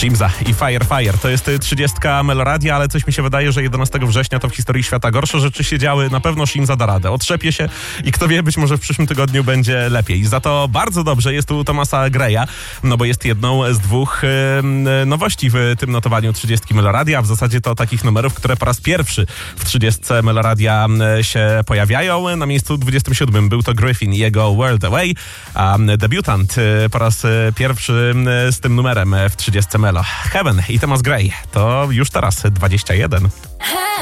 Shimza i Fire. To jest 30 Meloradia, ale coś mi się wydaje, że 11 września to w historii świata gorsze rzeczy się działy. Na pewno Shimza da radę. Otrzepie się i kto wie, być może w przyszłym tygodniu będzie lepiej. Za to bardzo dobrze jest u Thomasa Greya, no bo jest jedną z dwóch nowości w tym notowaniu 30 Meloradia. W zasadzie to takich numerów, które po raz pierwszy w 30 Meloradia się pojawiają. Na miejscu 27 był to Gryffin i jego World Away, a debiutant po raz pierwszy z tym numerem w 30 Melo. Heaven i Thomas Gray to już teraz 21.